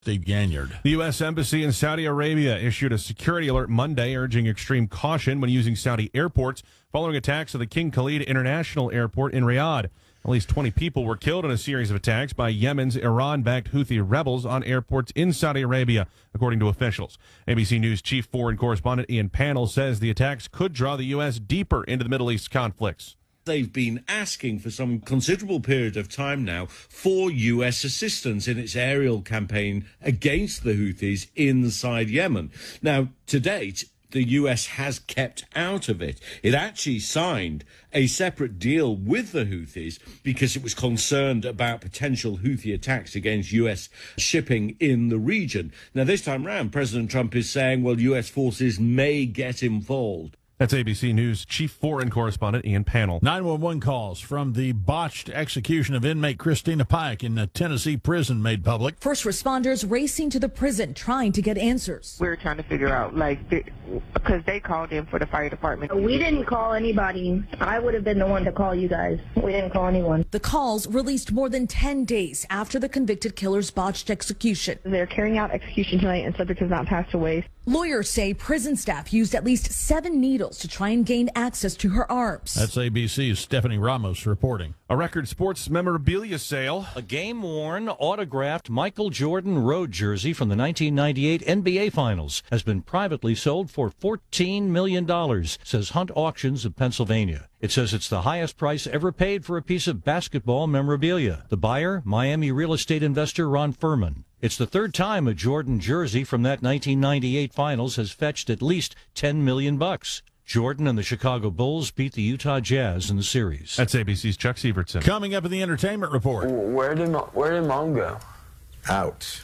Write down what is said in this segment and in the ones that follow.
Steve Ganyard. The U.S. Embassy in Saudi Arabia issued a security alert Monday urging extreme caution when using Saudi airports following attacks at the King Khalid International Airport in Riyadh. At least 20 people were killed in a series of attacks by Yemen's Iran-backed Houthi rebels on airports in Saudi Arabia, according to officials. ABC News chief foreign correspondent Ian Pannell says the attacks could draw the U.S. deeper into the Middle East conflicts. They've been asking for some considerable period of time now for U.S. assistance in its aerial campaign against the Houthis inside Yemen. Now, to date, the U.S. has kept out of it. It actually signed a separate deal with the Houthis because it was concerned about potential Houthi attacks against U.S. shipping in the region. Now, this time round, President Trump is saying, well, U.S. forces may get involved. That's ABC News chief foreign correspondent Ian Pannell. 911 calls from the botched execution of inmate Christina Pike in a Tennessee prison made public. First responders racing to the prison trying to get answers. We're trying to figure out, because they called in for the fire department. We didn't call anybody. I would have been the one to call you guys. We didn't call anyone. The calls released more than 10 days after the convicted killer's botched execution. They're carrying out execution tonight and subject has not passed away. Lawyers say prison staff used at least 7 needles to try and gain access to her arms. That's ABC's Stephanie Ramos reporting. A record sports memorabilia sale. A game-worn, autographed Michael Jordan road jersey from the 1998 NBA Finals has been privately sold for $14 million, says Hunt Auctions of Pennsylvania. It says it's the highest price ever paid for a piece of basketball memorabilia. The buyer, Miami real estate investor Ron Furman. It's the third time a Jordan jersey from that 1998 Finals has fetched at least $10 million. Jordan and the Chicago Bulls beat the Utah Jazz in the series. That's ABC's Chuck Sievertson. Coming up in the entertainment report. Where did Mom go? Out.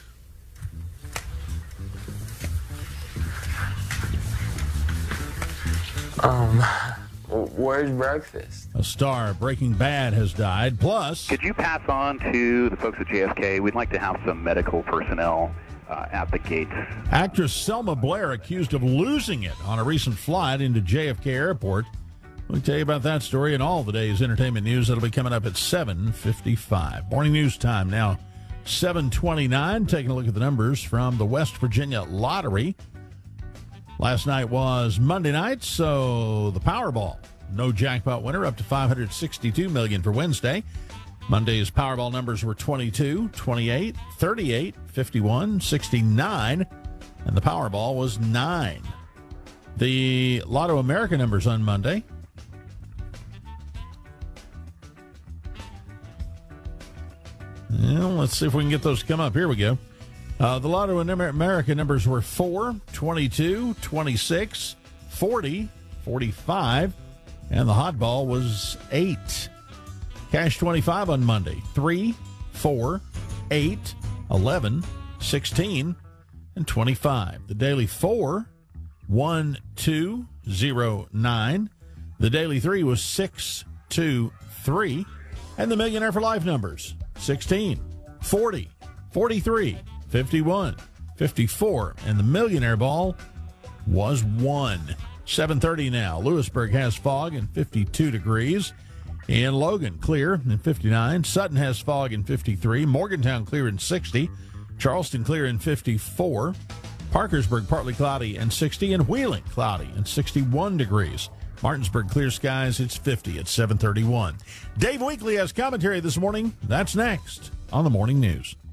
Where's breakfast? A star of Breaking Bad has died. Plus, could you pass on to the folks at JFK? We'd like to have some medical personnel at the gates. Actress Selma Blair accused of losing it on a recent flight into JFK Airport. We'll tell you about that story and all the day's entertainment news. That'll be coming up at 7:55. Morning news time now, 7:29. Taking a look at the numbers from the West Virginia Lottery. Last night was Monday night, so the Powerball, no jackpot winner, up to $562 million for Wednesday. Monday's Powerball numbers were 22, 28, 38, 51, 69, and the Powerball was 9. The Lotto America numbers on Monday. Well, let's see if we can get those to come up. Here we go. The Lotto in America numbers were 4, 22, 26, 40, 45, and the hot ball was 8. Cash 25 on Monday, 3, 4, 8, 11, 16, and 25. The daily 4, 1, 2, 0, 9. The daily 3 was 6, 2, 3. And the Millionaire for Life numbers, 16, 40, 43, 51, 54, and the Millionaire Ball was 1. 7:30 now. Lewisburg has fog and 52 degrees. In Logan, clear and 59. Sutton has fog and 53. Morgantown clear and 60. Charleston clear and 54. Parkersburg partly cloudy and 60. And Wheeling cloudy and 61 degrees. Martinsburg clear skies, it's 50 at 7:31. Dave Weekley has commentary this morning. That's next on the Morning News.